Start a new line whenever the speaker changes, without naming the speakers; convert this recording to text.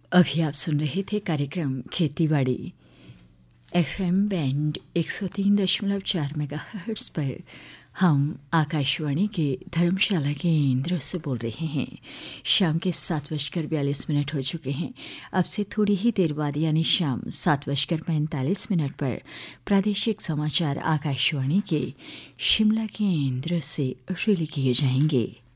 अभी आप सुन रहे थे कार्यक्रम खेतीबाड़ी एफएम बैंड 103.4 मेगाहर्ट्ज़ पर। हम आकाशवाणी के धर्मशाला केंद्र से बोल रहे हैं। शाम के 7:42 हो चुके हैं। अब से थोड़ी ही देर बाद यानी शाम 7:45 पर प्रादेशिक समाचार आकाशवाणी के शिमला केंद्र से रिले किए जाएंगे।